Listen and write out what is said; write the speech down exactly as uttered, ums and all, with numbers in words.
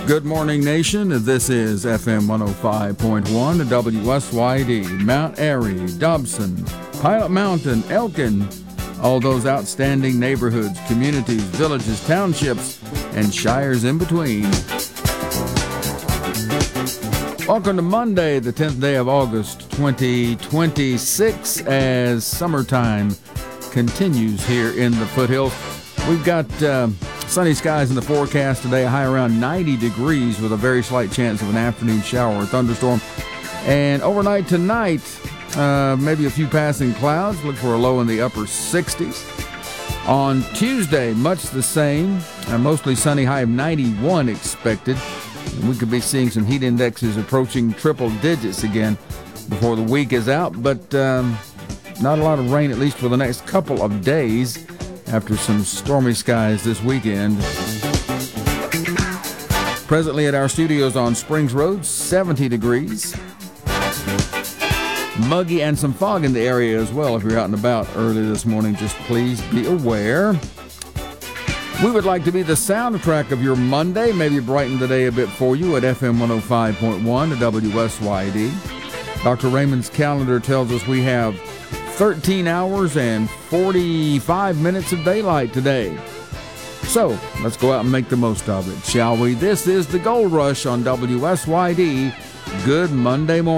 Good morning, nation. This is F M one oh five point one, W S Y D, Mount Airy, Dobson, Pilot Mountain, Elkin, all those outstanding neighborhoods, communities, villages, townships, and shires in between. Welcome to Monday, the tenth day of August, twenty twenty-six, as summertime continues here in the foothills. We've got uh, sunny skies in the forecast today, a high around ninety degrees with a very slight chance of an afternoon shower or thunderstorm. And overnight tonight, uh, maybe a few passing clouds. Look for a low in the upper sixties. On Tuesday, much the same, a mostly sunny, high of ninety-one expected. And we could be seeing some heat indexes approaching triple digits again before the week is out, but um, not a lot of rain, at least for the next couple of days, after some stormy skies this weekend. Presently at our studios on Springs Road, seventy degrees. Muggy and some fog in the area as well. If you're out and about early this morning, just please be aware. We would like to be the soundtrack of your Monday, maybe brighten the day a bit for you at F M one oh five point one at W S Y D. Doctor Raymond's calendar tells us we have thirteen hours and forty-five minutes of daylight today. So, let's go out and make the most of it, shall we? This is the Gold Rush on W S Y D. Good Monday morning.